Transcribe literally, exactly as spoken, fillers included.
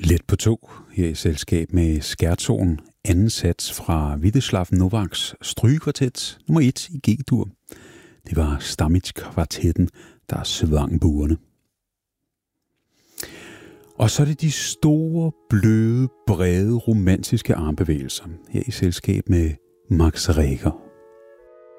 Let på to, her i selskab med Skærtonen, anden sats fra Witoslav Novaks strygekvartet, nummer et i G-dur. Det var Stamitz-kvartetten, der svang buerne. Og så er det de store, bløde, brede, romantiske armbevægelser, her i selskab med Max Reger.